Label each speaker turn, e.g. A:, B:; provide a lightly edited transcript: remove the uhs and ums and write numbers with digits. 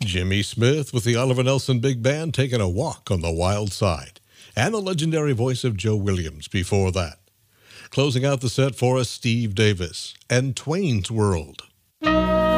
A: Jimmy Smith with the Oliver Nelson Big Band taking a walk on the wild side. And the legendary voice of Joe Williams before that. Closing out the set for us, Steve Davis and Twain's World.